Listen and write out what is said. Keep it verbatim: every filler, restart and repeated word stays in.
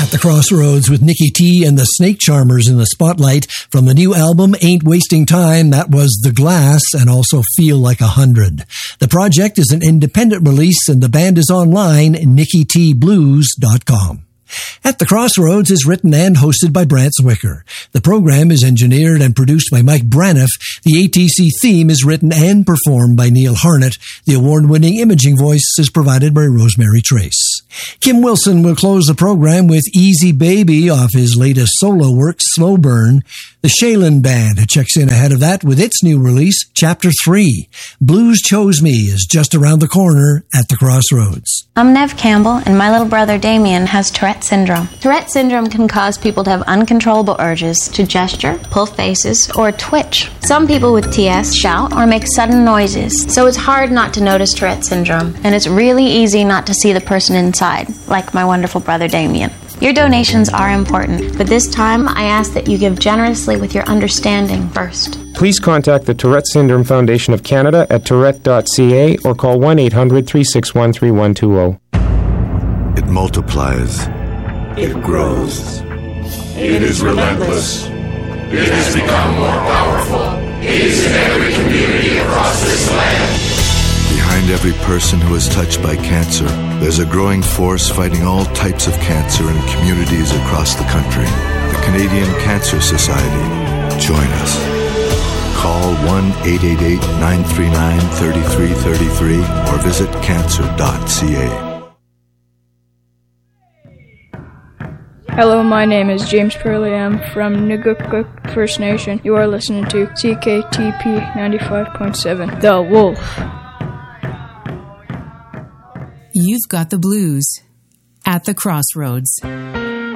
At the Crossroads with Nikki T and the Snake Charmers in the spotlight. From the new album, Ain't Wasting Time, that was The Glass, and also Feel Like a Hundred. The project is an independent release, and the band is online, nikki t blues dot com. At the Crossroads is written and hosted by Brant Zwicker. The program is engineered and produced by Mike Braniff. The A T C theme is written and performed by Neil Harnett. The award-winning imaging voice is provided by Rosemary Trace. Kim Wilson will close the program with Easy Baby off his latest solo work, Slow Burn. The Shaylin Band checks in ahead of that with its new release, Chapter three. Blues Chose Me is just around the corner at the Crossroads. I'm Nev Campbell, and my little brother Damien has Tourette syndrome. Tourette syndrome can cause people to have uncontrollable urges to gesture, pull faces, or twitch. Some people with T S shout or make sudden noises, so it's hard not to notice Tourette syndrome, and it's really easy not to see the person inside, like my wonderful brother Damien. Your donations are important, but this time I ask that you give generously with your understanding first. Please contact the Tourette Syndrome Foundation of Canada at tourette dot c a or call one eight hundred three six one three one two zero. It multiplies. It grows. It is relentless. It has become more powerful. It is in every community across this land. Behind every person who is touched by cancer, there's a growing force fighting all types of cancer in communities across the country. The Canadian Cancer Society. Join us. Call one eight eight eight, nine three nine, three three three three or visit cancer dot c a. Hello, my name is James Perley. I'm from Nugukuk First Nation. You are listening to C K T P ninety-five point seven, The Wolf. You've got the blues at the Crossroads.